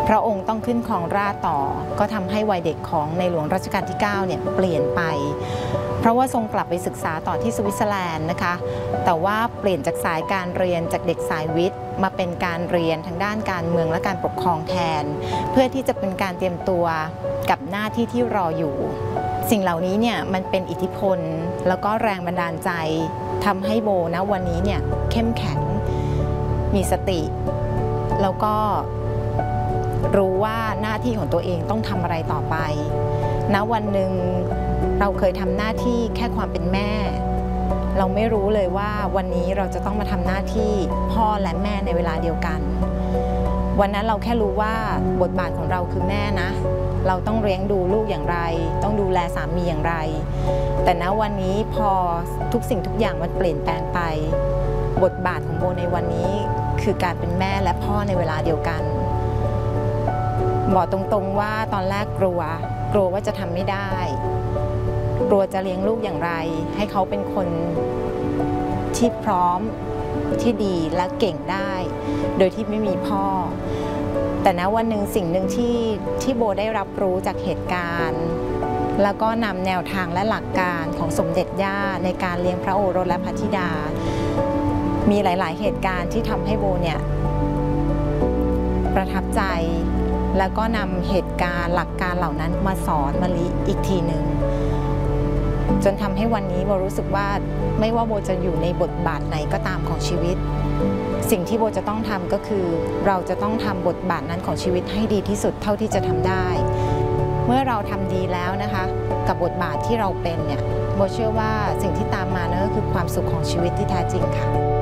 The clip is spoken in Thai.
พระองค์ต้องขึ้นครองราชย์ต่อก็ทำให้วัยเด็กของในหลวงรัชกาลที่9เนี่ยเปลี่ยนไปเพราะว่าทรงกลับไปศึกษาต่อที่สวิตเซอร์แลนด์นะคะแต่ว่าเปลี่ยนจากสายการเรียนจากเด็กสายวิทย์มาเป็นการเรียนทางด้านการเมืองและการปกครองแทนเพื่อที่จะเป็นการเตรียมตัวกับหน้าที่ที่รออยู่สิ่งเหล่านี้เนี่ยมันเป็นอิทธิพลแล้วก็แรงบันดาลใจทำให้โบนะวันนี้เนี่ยเข้มแข็งมีสติแล้วก็รู้ว่าหน้าที่ของตัวเองต้องทำอะไรต่อไปณวันหนึ่งเราเคยทำหน้าที่แค่ความเป็นแม่เราไม่รู้เลยว่าวันนี้เราจะต้องมาทำหน้าที่พ่อและแม่ในเวลาเดียวกันวันนั้นเราแค่รู้ว่าบทบาทของเราคือแม่นะเราต้องเลี้ยงดูลูกอย่างไรต้องดูแลสามีอย่างไรแต่ณวันนี้พอทุกสิ่งทุกอย่างมันเปลี่ยนแปลงไปบทบาทของโบในวันนี้คือการเป็นแม่และพ่อในเวลาเดียวกันบอกตรงๆว่าตอนแรกกลัวว่าจะทำไม่ได้กลัวจะเลี้ยงลูกอย่างไรให้เขาเป็นคนที่พร้อมที่ดีและเก่งได้โดยที่ไม่มีพ่อแต่ณวันหนึ่งสิ่งหนึ่งที่โบได้รับรู้จากเหตุการณ์แล้วก็นำแนวทางและหลักการของสมเด็จย่าในการเลี้ยงพระโอรสและพระธิดามีหลายๆเหตุการณ์ที่ทำให้โบเนี่ยประทับใจแล้วก็นำเหตุการณ์หลักการเหล่านั้นมาสอนมะลิอีกทีหนึ่งจนทำให้วันนี้โบรู้สึกว่าไม่ว่าโบจะอยู่ในบทบาทไหนก็ตามของชีวิตสิ่งที่โบจะต้องทำก็คือเราจะต้องทำบทบาทนั้นของชีวิตให้ดีที่สุดเท่าที่จะทำได้เมื่อเราทำดีแล้วนะคะกับบทบาทที่เราเป็นเนี่ยโบเชื่อว่าสิ่งที่ตามมานั่นก็คือความสุขของชีวิตที่แท้จริงค่ะ